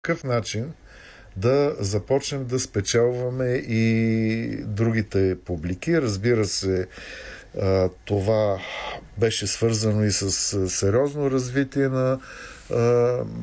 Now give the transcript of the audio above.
такъв начин да започнем да спечелваме и другите публики. Разбира се, това беше свързано и с сериозно развитие на